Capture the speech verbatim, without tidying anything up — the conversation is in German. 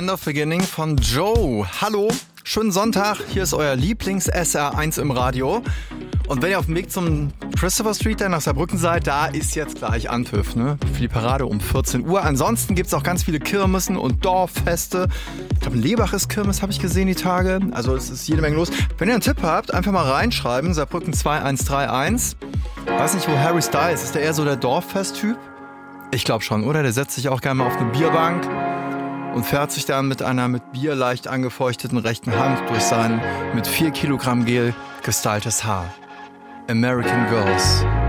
End of Beginning von Joe. Hallo, schönen Sonntag. Hier ist euer Lieblings-S R eins im Radio. Und wenn ihr auf dem Weg zum Christopher Street nach Saarbrücken seid, da ist jetzt gleich Anpfiff, ne? Für die Parade um vierzehn Uhr. Ansonsten gibt es auch ganz viele Kirmessen und Dorffeste. Ich glaube, Lebach ist Kirmes, habe ich gesehen die Tage. Also es ist jede Menge los. Wenn ihr einen Tipp habt, einfach mal reinschreiben. Saarbrücken zwei eins drei eins. Weiß nicht, wo Harry Styles ist. Ist der eher so der Dorffest-Typ? Ich glaube schon, oder? Der setzt sich auch gerne mal auf eine Bierbank und fährt sich dann mit einer mit Bier leicht angefeuchteten rechten Hand durch sein mit vier Kilogramm Gel gestyltes Haar. American Girls.